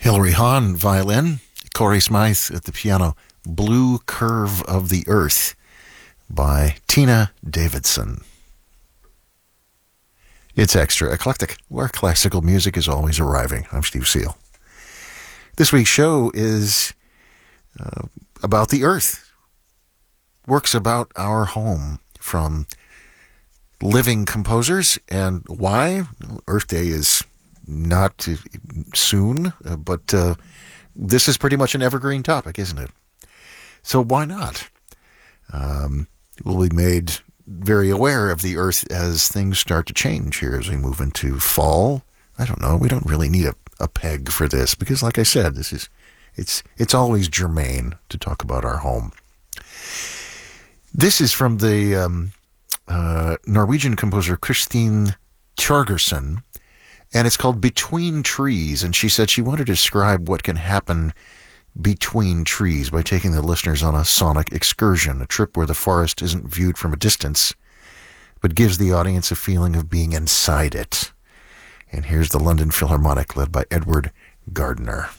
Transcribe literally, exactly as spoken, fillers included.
Hilary Hahn, violin. Corey Smythe at the piano. Blue Curve of the Earth by Tina Davidson. It's Extra Eclectic, where classical music is always arriving. I'm Steve Seal. This week's show is uh, about the Earth. Works about our home from living composers. And why? Earth Day is not soon, but uh, this is pretty much an evergreen topic, isn't it? So why not? Um, we'll be made very aware of the Earth as things start to change here as we move into fall. I don't know. We don't really need a, a peg for this because, like I said, this is it's it's always germane to talk about our home. This is from the um, uh, Norwegian composer Christine Tjørgersen, and it's called Between Trees. And she said she wanted to describe what can happen between trees by taking the listeners on a sonic excursion, a trip where the forest isn't viewed from a distance, but gives the audience a feeling of being inside it. And here's the London Philharmonic led by Edward Gardner.